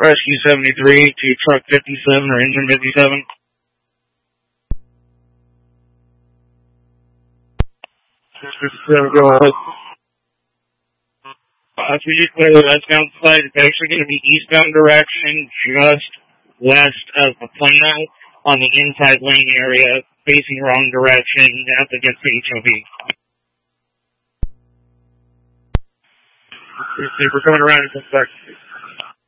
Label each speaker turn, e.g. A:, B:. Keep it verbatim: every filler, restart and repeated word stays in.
A: Rescue seventy-three to truck fifty-seven or engine fifty-seven. fifty-seven, go ahead. Uh, so you clear the westbound side, it's actually going to be eastbound direction, just west of the Plano on the inside lane area, facing wrong direction, up against the H O V. We're coming around in some seconds.